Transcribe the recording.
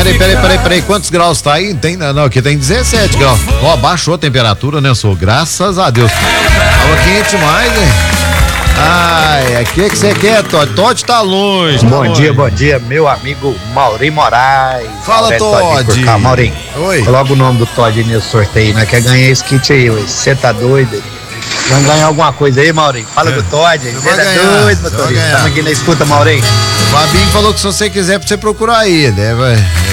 Peraí, quantos graus tá aí? Não, aqui tem 17 graus. Ó, baixou a temperatura, né, sou? Graças a Deus. Tava quente demais, hein? Ai, o que você quer, Todd? Todd tá longe. Bom dia, meu amigo Maurinho Moraes. Fala, Todd. Maurinho, oi. Coloca o nome do Todd aí nesse sorteio, né? Quer ganhar esse kit aí, você tá doido? Vamos ganhar alguma coisa aí, Maurinho? Fala com o Todd aí. Você tá doido, motorista? Estamos aqui na escuta, Maurinho. O Fabinho falou que se você quiser, pra você procurar aí, né?